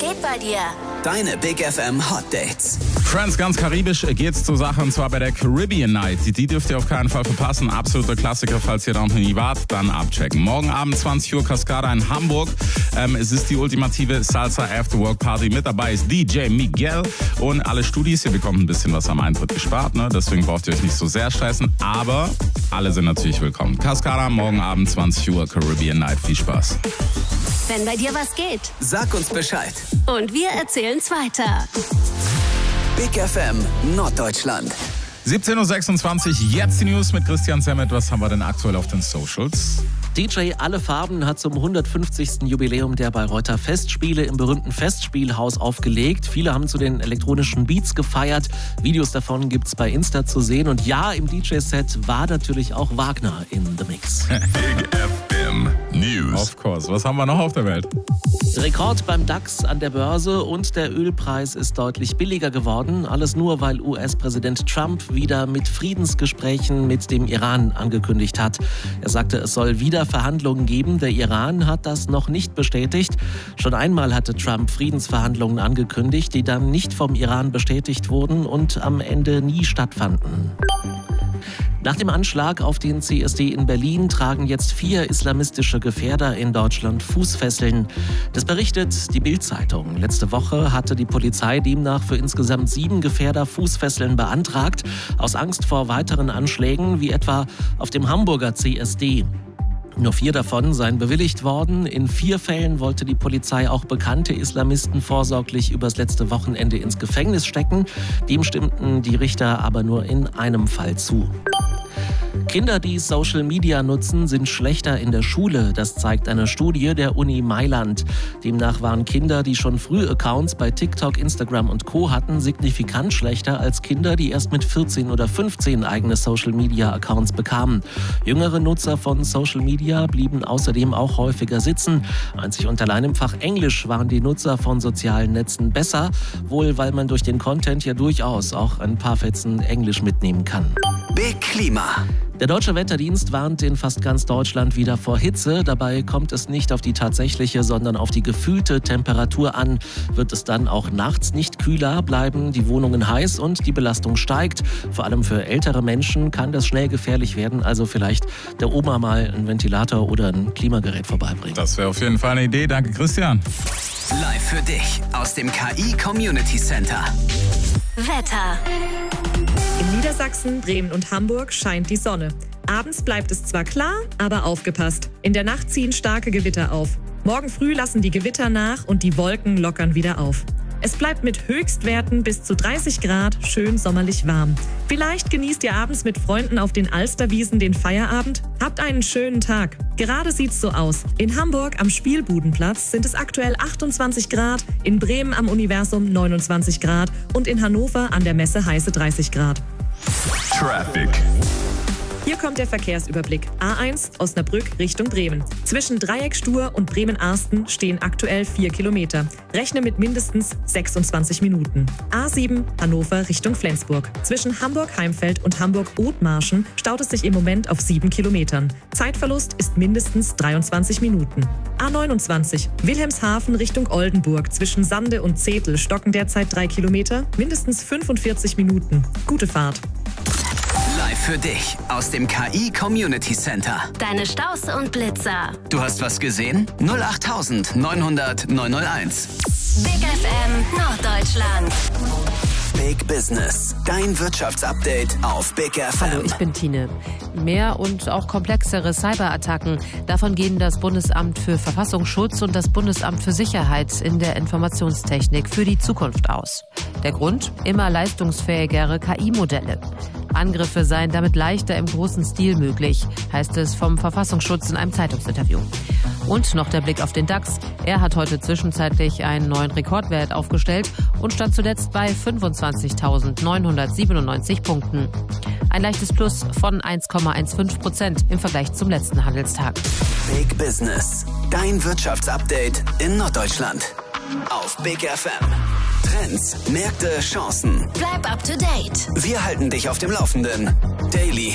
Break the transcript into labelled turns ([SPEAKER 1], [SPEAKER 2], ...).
[SPEAKER 1] geht bei dir?
[SPEAKER 2] Deine Big FM Hot Dates.
[SPEAKER 3] Friends, ganz karibisch geht's zur Sache, und zwar bei der Caribbean Night. Die dürft ihr auf keinen Fall verpassen. Absoluter Klassiker, falls ihr da noch nie wart, dann abchecken. Morgen Abend 20 Uhr Cascada in Hamburg. Es ist die ultimative Salsa Afterwork Party. Mit dabei ist DJ Miguel und alle Studis. Ihr bekommt ein bisschen was am Eintritt gespart, ne? Deswegen braucht ihr euch nicht so sehr stressen. Aber alle sind natürlich willkommen. Cascada, morgen Abend 20 Uhr Caribbean Night. Viel Spaß.
[SPEAKER 1] Wenn bei dir was geht.
[SPEAKER 2] Sag uns Bescheid.
[SPEAKER 1] Und wir erzählen's weiter.
[SPEAKER 2] Big FM Norddeutschland.
[SPEAKER 3] 17.26 Uhr, jetzt die News mit Christian Semmet. Was haben wir denn aktuell auf den Socials?
[SPEAKER 4] DJ Alle Farben hat zum 150. Jubiläum der Bayreuther Festspiele im berühmten Festspielhaus aufgelegt. Viele haben zu den elektronischen Beats gefeiert. Videos davon gibt's bei Insta zu sehen. Und ja, im DJ-Set war natürlich auch Wagner in the Mix.
[SPEAKER 5] Big FM News.
[SPEAKER 3] Of course. Was haben wir noch auf der Welt?
[SPEAKER 4] Rekord beim DAX an der Börse und der Ölpreis ist deutlich billiger geworden. Alles nur, weil US-Präsident Trump wieder mit Friedensgesprächen mit dem Iran angekündigt hat. Er sagte, es soll wieder Verhandlungen geben. Der Iran hat das noch nicht bestätigt. Schon einmal hatte Trump Friedensverhandlungen angekündigt, die dann nicht vom Iran bestätigt wurden und am Ende nie stattfanden. Nach dem Anschlag auf den CSD in Berlin tragen jetzt 4 islamistische Gefährder in Deutschland Fußfesseln. Das berichtet die Bild-Zeitung. Letzte Woche hatte die Polizei demnach für insgesamt 7 Gefährder Fußfesseln beantragt, aus Angst vor weiteren Anschlägen, wie etwa auf dem Hamburger CSD. Nur 4 davon seien bewilligt worden. In 4 Fällen wollte die Polizei auch bekannte Islamisten vorsorglich übers letzte Wochenende ins Gefängnis stecken. Dem stimmten die Richter aber nur in einem Fall zu. Kinder, die Social Media nutzen, sind schlechter in der Schule. Das zeigt eine Studie der Uni Mailand. Demnach waren Kinder, die schon früh Accounts bei TikTok, Instagram und Co. hatten, signifikant schlechter als Kinder, die erst mit 14 oder 15 eigene Social Media Accounts bekamen. Jüngere Nutzer von Social Media blieben außerdem auch häufiger sitzen. Einzig und allein im Fach Englisch waren die Nutzer von sozialen Netzen besser, wohl weil man durch den Content ja durchaus auch ein paar Fetzen Englisch mitnehmen kann.
[SPEAKER 2] Big Klima.
[SPEAKER 4] Der Deutsche Wetterdienst warnt in fast ganz Deutschland wieder vor Hitze. Dabei kommt es nicht auf die tatsächliche, sondern auf die gefühlte Temperatur an. Wird es dann auch nachts nicht kühler, bleiben die Wohnungen heiß und die Belastung steigt. Vor allem für ältere Menschen kann das schnell gefährlich werden. Also vielleicht der Oma mal einen Ventilator oder ein Klimagerät vorbeibringen.
[SPEAKER 3] Das wäre auf jeden Fall eine Idee. Danke, Christian.
[SPEAKER 2] Live für dich aus dem KI Community Center.
[SPEAKER 1] Wetter.
[SPEAKER 6] In Niedersachsen, Bremen und Hamburg scheint die Sonne. Abends bleibt es zwar klar, aber aufgepasst. In der Nacht ziehen starke Gewitter auf. Morgen früh lassen die Gewitter nach und die Wolken lockern wieder auf. Es bleibt mit Höchstwerten bis zu 30 Grad schön sommerlich warm. Vielleicht genießt ihr abends mit Freunden auf den Alsterwiesen den Feierabend. Habt einen schönen Tag. Gerade sieht's so aus. In Hamburg am Spielbudenplatz sind es aktuell 28 Grad, in Bremen am Universum 29 Grad und in Hannover an der Messe heiße 30 Grad.
[SPEAKER 5] Traffic.
[SPEAKER 6] Hier kommt der Verkehrsüberblick. A1 Osnabrück Richtung Bremen. Zwischen Dreieckstuhr und Bremen-Arsten stehen aktuell 4 Kilometer. Rechne mit mindestens 26 Minuten. A7 Hannover Richtung Flensburg. Zwischen Hamburg-Heimfeld und Hamburg-Othmarschen staut es sich im Moment auf 7 Kilometern. Zeitverlust ist mindestens 23 Minuten. A29 Wilhelmshaven Richtung Oldenburg. Zwischen Sande und Zetel stocken derzeit 3 Kilometer. Mindestens 45 Minuten. Gute Fahrt.
[SPEAKER 2] Live für dich aus dem KI Community Center.
[SPEAKER 1] Deine Staus und Blitzer.
[SPEAKER 2] Du hast was gesehen? 08000 900 901.
[SPEAKER 1] Big FM Norddeutschland.
[SPEAKER 2] Big Business. Dein Wirtschaftsupdate auf Big FM.
[SPEAKER 7] Hallo, ich bin Tine. Mehr und auch komplexere Cyberattacken. Davon gehen das Bundesamt für Verfassungsschutz und das Bundesamt für Sicherheit in der Informationstechnik für die Zukunft aus. Der Grund? Immer leistungsfähigere KI-Modelle. Angriffe seien damit leichter im großen Stil möglich, heißt es vom Verfassungsschutz in einem Zeitungsinterview. Und noch der Blick auf den DAX. Er hat heute zwischenzeitlich einen neuen Rekordwert aufgestellt und stand zuletzt bei 25.997 Punkten. Ein leichtes Plus von 1,15% im Vergleich zum letzten Handelstag.
[SPEAKER 2] Big Business. Dein Wirtschaftsupdate in Norddeutschland. Auf Big FM. Trends, Märkte, Chancen.
[SPEAKER 1] Bleib up to date.
[SPEAKER 2] Wir halten dich auf dem Laufenden. Daily.